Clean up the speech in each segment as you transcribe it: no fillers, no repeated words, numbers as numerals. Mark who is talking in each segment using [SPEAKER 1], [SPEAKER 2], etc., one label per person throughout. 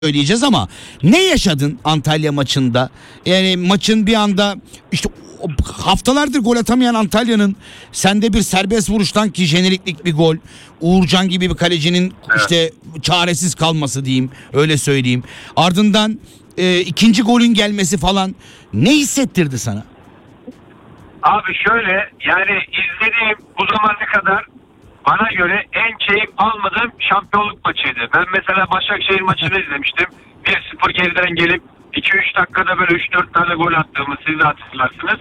[SPEAKER 1] söyleyeceğiz ama ne yaşadın Antalya maçında? Yani maçın bir anda işte haftalardır gol atamayan Antalya'nın sende bir serbest vuruştan ki jeneriklik bir gol, Uğurcan gibi bir kalecinin işte çaresiz kalması diyeyim, öyle söyleyeyim. Ardından ikinci golün gelmesi falan ne hissettirdi sana?
[SPEAKER 2] Abi şöyle, yani izlediğim bu zamana kadar bana göre en keyif almadığım şampiyonluk maçıydı. Ben mesela Başakşehir maçını izlemiştim. 1-0 geriden gelip 2-3 dakikada böyle 3-4 tane gol attığımı siz de hatırlarsınız.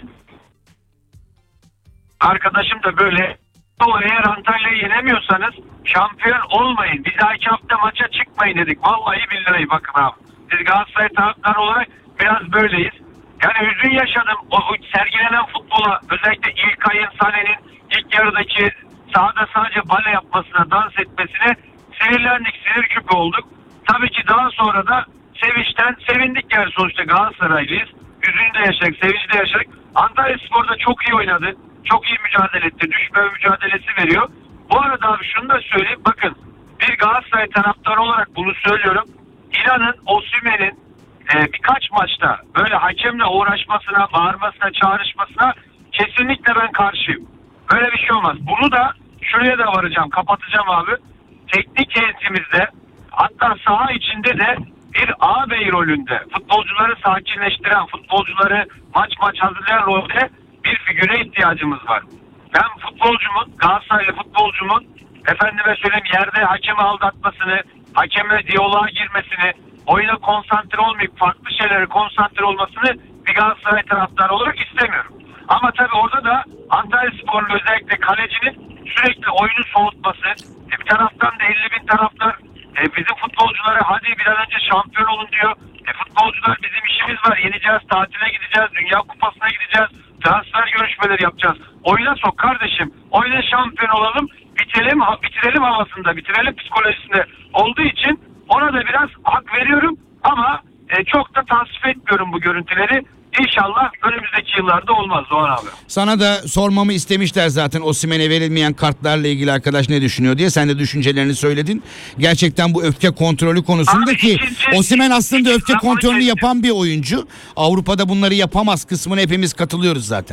[SPEAKER 2] Arkadaşım da böyle, eğer Antalya'yı yenemiyorsanız şampiyon olmayın. Bir dahaki hafta maça çıkmayın dedik. Vallahi billahi bakın abi. Biz Galatasaray taraftarı olarak biraz böyleyiz. Yani hüzün yaşadım. O sergilenen futbola, özellikle İlkay'ın, Sané'nin ilk yarıdaki sahada sadece bale yapmasına, dans etmesine sinirlendik, sinir küpü olduk. Tabii ki daha sonra da sevinçten sevindik, yani sonuçta Galatasaraylıyız. Hüzün de yaşadık, sevinci de yaşadık. Antalyaspor'da çok iyi oynadı. Çok iyi mücadele etti. Düşme mücadelesi veriyor. Bu arada abi şunu da söyleyeyim. Bakın, bir Galatasaray taraftarı olarak bunu söylüyorum. İnanın Osimhen'in birkaç maçta böyle hakemle uğraşmasına, bağırmasına, çağrışmasına kesinlikle ben karşıyım. Böyle bir şey olmaz. Bunu da şuraya da varacağım, kapatacağım abi. Teknik heyetimizde, hatta saha içinde de bir ağabey rolünde, futbolcuları sakinleştiren, futbolcuları maç hazırlayan rolde bir figüre ihtiyacımız var. Ben futbolcumun, Galatasaraylı futbolcumun efendime söyleyeyim yerde hakemi aldatmasını, hakemle diyaloğa girmesini, oyuna konsantre olmayıp farklı şeylere konsantre olmasını bir Galatasaray taraftarı olarak istemiyorum. Ama tabii orada da Antalyaspor'un özellikle kalecinin sürekli oyunu soğutması, bir taraftan da 50.000 taraftar bizim futbolculara hadi bir an önce şampiyon olun diyor. Futbolcular bizim işimiz var, yeneceğiz, tatile gideceğiz, Dünya Kupası'na gideceğiz, transfer görüşmeleri yapacağız. Oyuna sok kardeşim, oyuna şampiyon olalım, bitirelim havasında, bitirelim psikolojisinde olduğu için ona da biraz hak veriyorum ama çok da tasvip etmiyorum bu görüntüleri. İnşallah önümüzdeki yıllarda olmaz Doğan abi.
[SPEAKER 1] Sana da sormamı istemişler zaten Osimhen'e verilmeyen kartlarla ilgili arkadaş ne düşünüyor diye. Sen de düşüncelerini söyledin. Gerçekten bu öfke kontrolü konusunda
[SPEAKER 2] abi,
[SPEAKER 1] ki Osimhen aslında öfke kontrolünü yapan bir oyuncu. Avrupa'da bunları yapamaz kısmına hepimiz katılıyoruz zaten.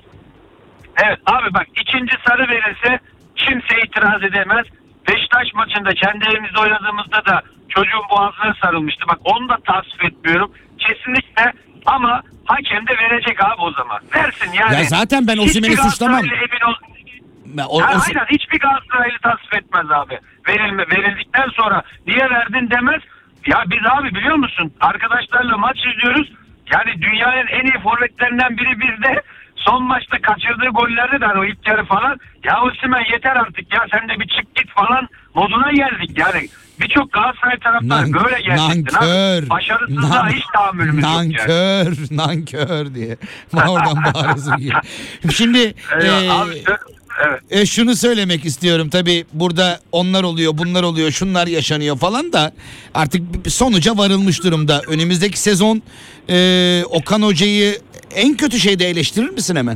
[SPEAKER 2] Evet abi bak, ikinci sarı verirse kimse itiraz edemez. Beşiktaş maçında kendi evimizde oynadığımızda da çocuğun boğazları sarılmıştı. Bak onu da tasvip etmiyorum. Kesinlikle, ama hakem de verecek abi o zaman. Versin yani.
[SPEAKER 1] Ya zaten ben Osimhen'i suçlamam.
[SPEAKER 2] Aynen, hiçbir Galatasaraylı tasvip etmez abi. Verildikten sonra niye verdin demez. Ya biz abi biliyor musun, arkadaşlarla maç izliyoruz. Yani dünyanın en iyi forvetlerinden biri bizde. Son maçta kaçırdığı gollerde de o ilk yarı falan. Ya Osimhen yeter artık ya, sen de bir çık git falan moduna geldik yani. Birçok Galatasaray taraftarı böyle gerçekten.
[SPEAKER 1] Nankör.
[SPEAKER 2] Başarısızlığa hiç tahammülümüz yok yani.
[SPEAKER 1] Nankör diye. Oradan bağırıyorsun gibi. Şimdi
[SPEAKER 2] evet.
[SPEAKER 1] Şunu söylemek istiyorum. Tabii burada onlar oluyor, bunlar oluyor, şunlar yaşanıyor falan da artık bir sonuca varılmış durumda. Önümüzdeki sezon Okan Hoca'yı en kötü şeyde eleştirir misin hemen?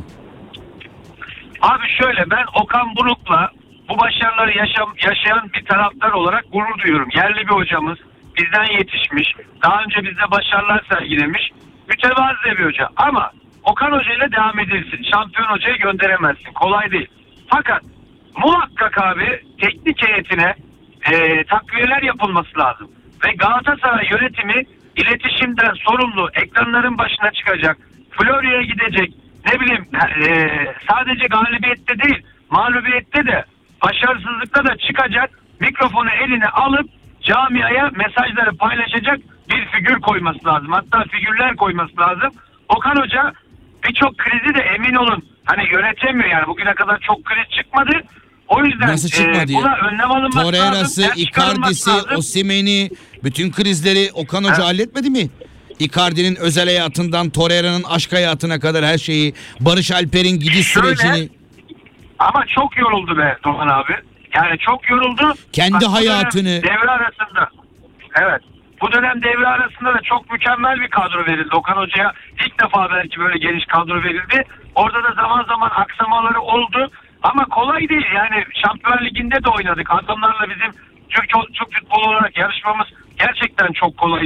[SPEAKER 2] Abi şöyle, ben Okan Buruk'la bu başarıları yaşayan bir taraftar olarak gurur duyuyorum. Yerli bir hocamız, bizden yetişmiş, daha önce bizde başarılar sergilemiş, mütevazı bir hoca. Ama Okan Hoca ile devam edilsin. Şampiyon hocayı gönderemezsin. Kolay değil. Fakat muhakkak abi teknik heyetine takviyeler yapılması lazım. Ve Galatasaray yönetimi iletişimden sorumlu, ekranların başına çıkacak, Florya'ya gidecek, ne bileyim sadece galibiyette değil, mağlubiyette de, başarısızlıkta da çıkacak, mikrofonu eline alıp camiaya mesajları paylaşacak bir figür koyması lazım. Hatta figürler koyması lazım. Okan Hoca birçok krizi de emin olun hani yönetemiyor yani. Bugüne kadar çok kriz çıkmadı. O yüzden
[SPEAKER 1] nasıl çıkmadı
[SPEAKER 2] buna önlem alınması
[SPEAKER 1] Torreira'sı,
[SPEAKER 2] lazım.
[SPEAKER 1] Icardi'si, Osimhen'i, bütün krizleri Okan Hoca halletmedi mi? Icardi'nin özel hayatından Torreira'nın aşk hayatına kadar her şeyi, Barış Alper'in gidiş sürecini.
[SPEAKER 2] Ama çok yoruldu be Doğan abi. Yani çok yoruldu.
[SPEAKER 1] Kendi hayatını.
[SPEAKER 2] Devre arasında. Evet. Bu dönem devre arasında da çok mükemmel bir kadro verildi. Okan Hoca'ya ilk defa belki böyle geniş kadro verildi. Orada da zaman zaman aksamaları oldu. Ama kolay değil. Yani Şampiyonlar Ligi'nde de oynadık. Adamlarla bizim Türk futbol olarak yarışmamız Gerçekten çok kolay